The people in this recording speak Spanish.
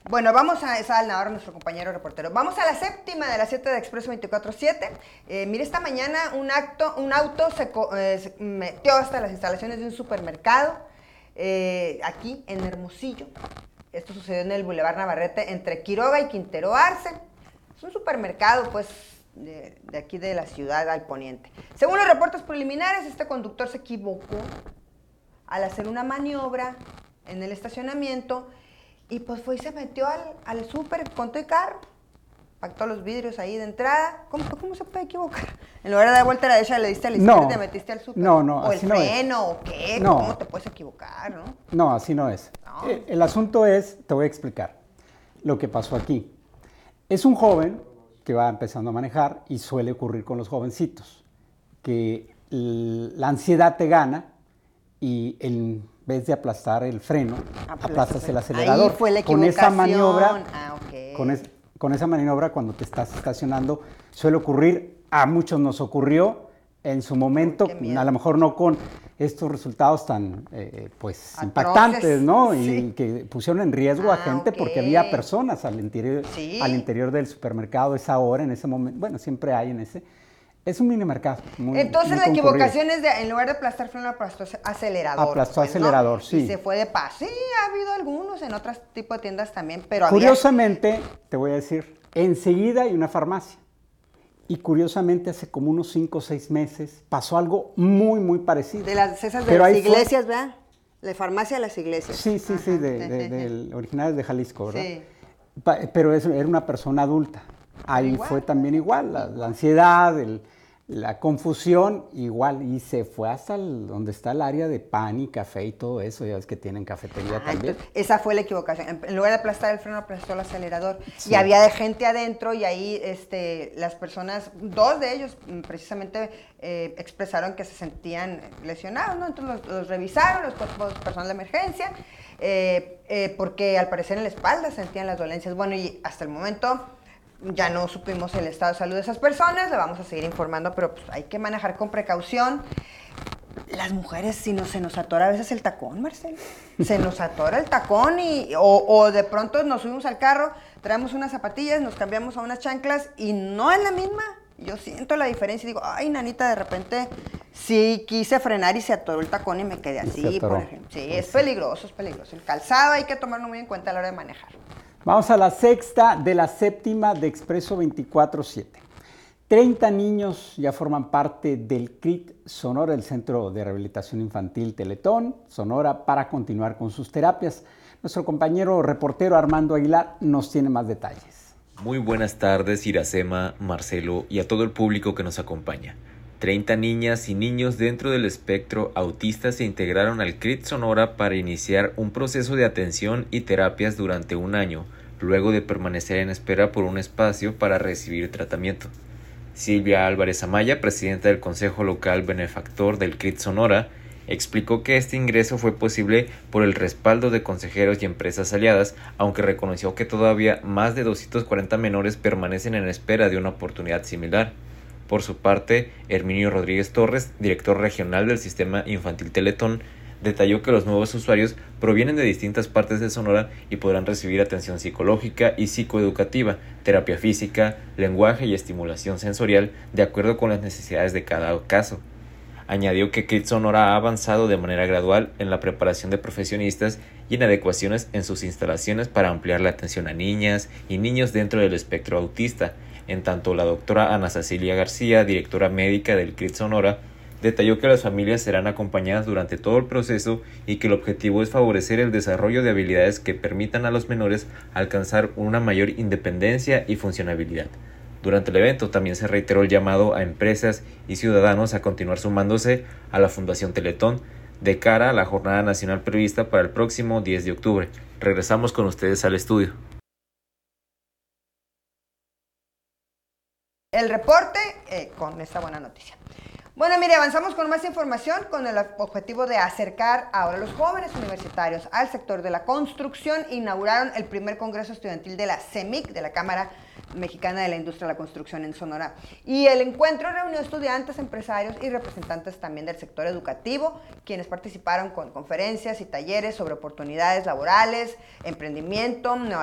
Bueno, vamos a Sal Navarro, nuestro compañero reportero. Vamos a la séptima de las 7 de Expreso 24/7. Mire, esta mañana un auto se metió hasta las instalaciones de un supermercado aquí en Hermosillo. Esto sucedió en el Boulevard Navarrete entre Quiroga y Quintero Arce. Es un supermercado, pues, de aquí de la ciudad al poniente. Según los reportes preliminares, este conductor se equivocó al hacer una maniobra en el estacionamiento y pues fue y se metió al súper con todo el carro, pactó los vidrios ahí de entrada. ¿Cómo se puede equivocar? En lugar de dar vuelta a la derecha, le diste a la izquierda y te metiste al súper. No, o el así no freno, es. o qué, No. ¿Cómo te puedes equivocar, no? No, así no es. No. El asunto es, te voy a explicar lo que pasó aquí. Es un joven que va empezando a manejar y suele ocurrir con los jovencitos, que la ansiedad te gana y en vez de aplastar el freno, aplastas el acelerador. Ahí fue la con equivocación. esa maniobra, Okay. con esa maniobra cuando te estás estacionando suele ocurrir, a muchos nos ocurrió en su momento, a lo mejor no con estos resultados tan pues impactantes, ¿no? Sí. Y que pusieron en riesgo a gente porque había personas al interior del supermercado esa hora, en ese momento. Bueno, siempre hay en ese. Es un mini mercado. Entonces la equivocación es en lugar de aplastar freno, aplastó acelerador. Aplastó acelerador, ¿no? Sí. Y se fue de paz. Sí, ha habido algunos en otros tipos de tiendas también, pero curiosamente, te voy a decir, enseguida hay una farmacia. Y curiosamente hace como unos 5 o 6 meses pasó algo muy, muy parecido. De las iglesias, ¿verdad? De farmacia de las iglesias. Sí, originales de Jalisco, ¿verdad? Sí. Pero era una persona adulta. Ahí igual, fue también igual, la ansiedad, la confusión, igual, y se fue hasta donde está el área de pan y café y todo eso, ya ves que tienen cafetería también. Entonces, esa fue la equivocación, en lugar de aplastar el freno, aplastó el acelerador, sí. Y había de gente adentro, y ahí las personas, 2 de ellos precisamente expresaron que se sentían lesionados, ¿no? Entonces los revisaron, los cuerpos personal de emergencia, porque al parecer en la espalda sentían las dolencias. Bueno, y hasta el momento ya no supimos el estado de salud de esas personas, le vamos a seguir informando, pero pues hay que manejar con precaución. Las mujeres, si no se nos atora a veces el tacón, Marcelo, se nos atora el tacón o de pronto nos subimos al carro, traemos unas zapatillas, nos cambiamos a unas chanclas y no es la misma. Yo siento la diferencia y digo, ay, nanita, de repente sí quise frenar y se atoró el tacón y me quedé así, por ejemplo. Sí, es peligroso, es peligroso. El calzado hay que tomarlo muy en cuenta a la hora de manejar. Vamos a la sexta de la séptima de Expreso 24/7. 30 niños ya forman parte del CRIT Sonora, el Centro de Rehabilitación Infantil Teletón Sonora, para continuar con sus terapias. Nuestro compañero reportero Armando Aguilar nos tiene más detalles. Muy buenas tardes, Iracema, Marcelo y a todo el público que nos acompaña. 30 niñas y niños dentro del espectro autista se integraron al CRIT Sonora para iniciar un proceso de atención y terapias durante un año, luego de permanecer en espera por un espacio para recibir tratamiento. Silvia Álvarez Amaya, presidenta del Consejo Local Benefactor del CRIT Sonora, explicó que este ingreso fue posible por el respaldo de consejeros y empresas aliadas, aunque reconoció que todavía más de 240 menores permanecen en espera de una oportunidad similar. Por su parte, Herminio Rodríguez Torres, director regional del Sistema Infantil Teletón, detalló que los nuevos usuarios provienen de distintas partes de Sonora y podrán recibir atención psicológica y psicoeducativa, terapia física, lenguaje y estimulación sensorial de acuerdo con las necesidades de cada caso. Añadió que CRIT Sonora ha avanzado de manera gradual en la preparación de profesionistas y en adecuaciones en sus instalaciones para ampliar la atención a niñas y niños dentro del espectro autista. En tanto, la doctora Ana Cecilia García, directora médica del CRIT Sonora, detalló que las familias serán acompañadas durante todo el proceso y que el objetivo es favorecer el desarrollo de habilidades que permitan a los menores alcanzar una mayor independencia y funcionabilidad. Durante el evento también se reiteró el llamado a empresas y ciudadanos a continuar sumándose a la Fundación Teletón de cara a la jornada nacional prevista para el próximo 10 de octubre. Regresamos con ustedes al estudio. El reporte con esta buena noticia. Bueno, mire, avanzamos con más información con el objetivo de acercar ahora a los jóvenes universitarios al sector de la construcción. Inauguraron el primer congreso estudiantil de la CEMIC, de la Cámara Mexicana de la Industria de la Construcción en Sonora. Y el encuentro reunió estudiantes, empresarios y representantes también del sector educativo, quienes participaron con conferencias y talleres sobre oportunidades laborales, emprendimiento, nuevas